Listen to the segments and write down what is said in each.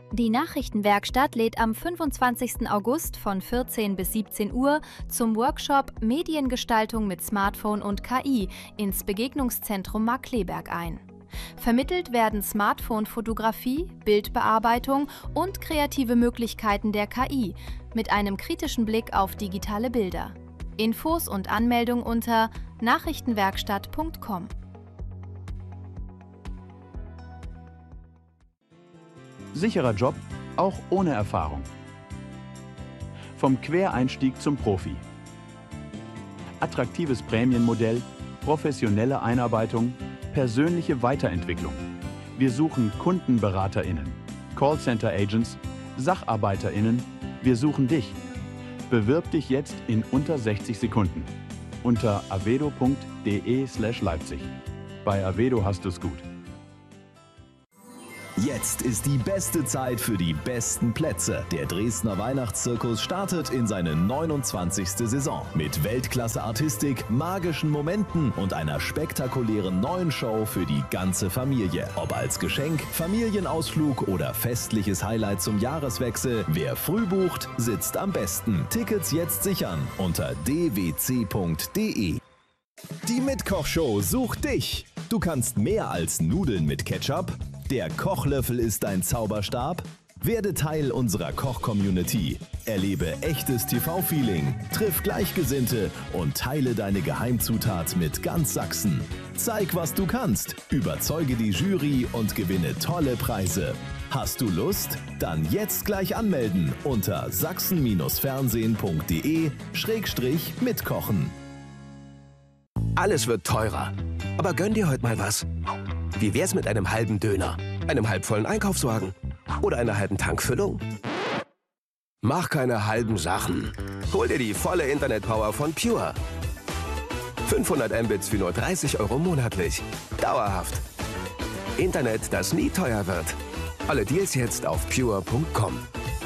Die Nachrichtenwerkstatt lädt am 25. August von 14 bis 17 Uhr zum Workshop Mediengestaltung mit Smartphone und KI ins Begegnungszentrum Markkleeberg ein. Vermittelt werden Smartphone-Fotografie, Bildbearbeitung und kreative Möglichkeiten der KI mit einem kritischen Blick auf digitale Bilder. Infos und Anmeldung unter nachrichtenwerkstatt.com. Sicherer Job, auch ohne Erfahrung. Vom Quereinstieg zum Profi. Attraktives Prämienmodell, professionelle Einarbeitung, persönliche Weiterentwicklung. Wir suchen KundenberaterInnen, Callcenter-Agents, SacharbeiterInnen. Wir suchen dich. Bewirb dich jetzt in unter 60 Sekunden. Unter avedo.de/Leipzig. Bei Avedo hast du's gut. Jetzt ist die beste Zeit für die besten Plätze. Der Dresdner Weihnachtszirkus startet in seine 29. Saison. Mit Weltklasse-Artistik, magischen Momenten und einer spektakulären neuen Show für die ganze Familie. Ob als Geschenk, Familienausflug oder festliches Highlight zum Jahreswechsel, wer früh bucht, sitzt am besten. Tickets jetzt sichern unter dwc.de. Die Mitkochshow sucht dich. Du kannst mehr als Nudeln mit Ketchup. Der Kochlöffel ist dein Zauberstab? Werde Teil unserer Koch-Community. Erlebe echtes TV-Feeling, triff Gleichgesinnte und teile deine Geheimzutat mit ganz Sachsen. Zeig, was du kannst, überzeuge die Jury und gewinne tolle Preise. Hast du Lust? Dann jetzt gleich anmelden unter sachsen-fernsehen.de/mitkochen. Alles wird teurer. Aber gönn dir heute mal was. Wie wär's mit einem halben Döner, einem halbvollen Einkaufswagen oder einer halben Tankfüllung? Mach keine halben Sachen. Hol dir die volle Internetpower von Pure. 500 Mbits für nur 30 € monatlich. Dauerhaft. Internet, das nie teuer wird. Alle Deals jetzt auf pure.com.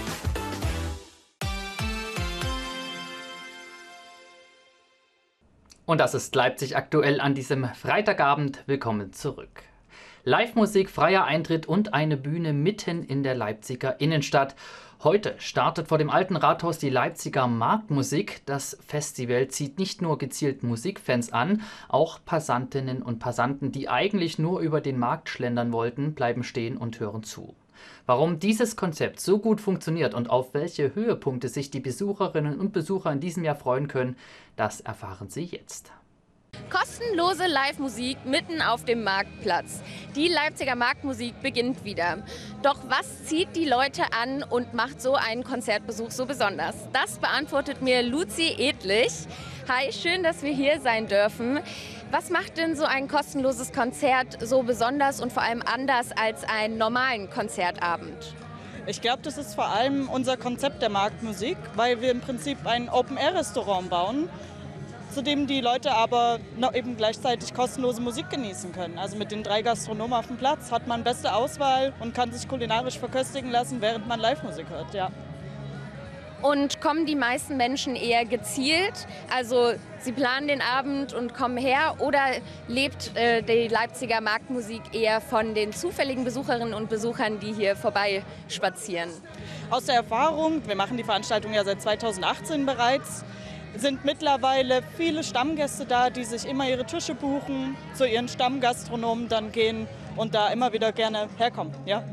Und das ist Leipzig aktuell an diesem Freitagabend. Willkommen zurück. Live-Musik, freier Eintritt und eine Bühne mitten in der Leipziger Innenstadt. Heute startet vor dem Alten Rathaus die Leipziger Marktmusik. Das Festival zieht nicht nur gezielt Musikfans an, auch Passantinnen und Passanten, die eigentlich nur über den Markt schlendern wollten, bleiben stehen und hören zu. Warum dieses Konzept so gut funktioniert und auf welche Höhepunkte sich die Besucherinnen und Besucher in diesem Jahr freuen können, das erfahren Sie jetzt. Kostenlose Live-Musik mitten auf dem Marktplatz. Die Leipziger Marktmusik beginnt wieder. Doch was zieht die Leute an und macht so einen Konzertbesuch so besonders? Das beantwortet mir Luzi Edlich. Hi, schön, dass wir hier sein dürfen. Was macht denn so ein kostenloses Konzert so besonders und vor allem anders als einen normalen Konzertabend? Ich glaube, das ist vor allem unser Konzept der Marktmusik, weil wir im Prinzip ein Open-Air-Restaurant bauen, zu dem die Leute aber noch eben gleichzeitig kostenlose Musik genießen können. Also mit den 3 Gastronomen auf dem Platz hat man beste Auswahl und kann sich kulinarisch verköstigen lassen, während man Live-Musik hört, ja. Und kommen die meisten Menschen eher gezielt, also sie planen den Abend und kommen her, oder lebt die Leipziger Marktmusik eher von den zufälligen Besucherinnen und Besuchern, die hier vorbeispazieren? Aus der Erfahrung, wir machen die Veranstaltung ja seit 2018 bereits, sind mittlerweile viele Stammgäste da, die sich immer ihre Tische buchen, zu ihren Stammgastronomen dann gehen und da immer wieder gerne herkommen, ja.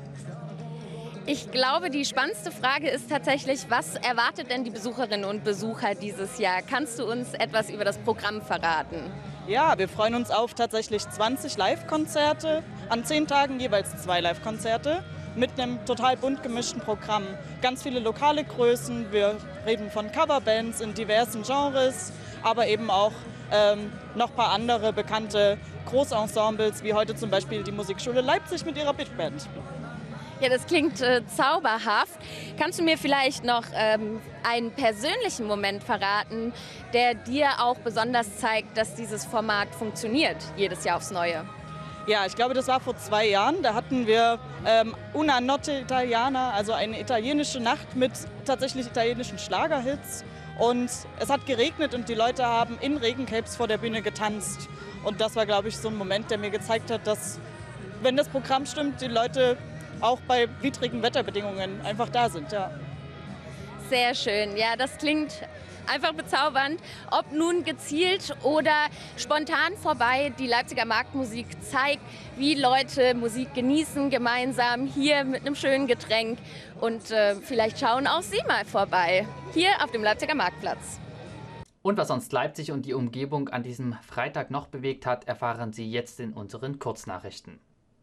Ich glaube, die spannendste Frage ist tatsächlich, was erwartet denn die Besucherinnen und Besucher dieses Jahr? Kannst du uns etwas über das Programm verraten? Ja, wir freuen uns auf tatsächlich 20 Live-Konzerte, an 10 Tagen jeweils 2 Live-Konzerte mit einem total bunt gemischten Programm. Ganz viele lokale Größen, wir reden von Coverbands in diversen Genres, aber eben auch noch ein paar andere bekannte Großensembles, wie heute zum Beispiel die Musikschule Leipzig mit ihrer Big Band. Ja, das klingt zauberhaft. Kannst du mir vielleicht noch einen persönlichen Moment verraten, der dir auch besonders zeigt, dass dieses Format funktioniert, jedes Jahr aufs Neue? Ja, ich glaube, das war vor 2 Jahren. Da hatten wir Una Notte Italiana, also eine italienische Nacht mit tatsächlich italienischen Schlagerhits. Und es hat geregnet und die Leute haben in Regencapes vor der Bühne getanzt. Und das war, glaube ich, so ein Moment, der mir gezeigt hat, dass, wenn das Programm stimmt, die Leute auch bei widrigen Wetterbedingungen einfach da sind. Ja. Sehr schön. Ja, das klingt einfach bezaubernd. Ob nun gezielt oder spontan vorbei, die Leipziger Marktmusik zeigt, wie Leute Musik genießen, gemeinsam hier mit einem schönen Getränk. Und vielleicht schauen auch Sie mal vorbei, hier auf dem Leipziger Marktplatz. Und was sonst Leipzig und die Umgebung an diesem Freitag noch bewegt hat, erfahren Sie jetzt in unseren Kurznachrichten.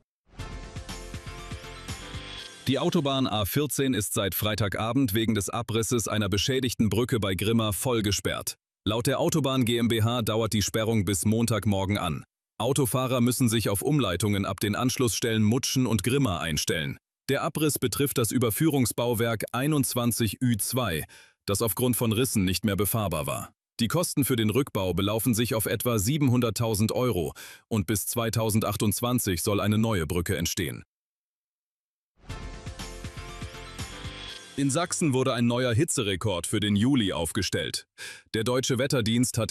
Die Autobahn A14 ist seit Freitagabend wegen des Abrisses einer beschädigten Brücke bei Grimma voll gesperrt. Laut der Autobahn GmbH dauert die Sperrung bis Montagmorgen an. Autofahrer müssen sich auf Umleitungen ab den Anschlussstellen Mutschen und Grimma einstellen. Der Abriss betrifft das Überführungsbauwerk 21Ü2, das aufgrund von Rissen nicht mehr befahrbar war. Die Kosten für den Rückbau belaufen sich auf etwa 700.000 € und bis 2028 soll eine neue Brücke entstehen. In Sachsen wurde ein neuer Hitzerekord für den Juli aufgestellt. Der Deutsche Wetterdienst hat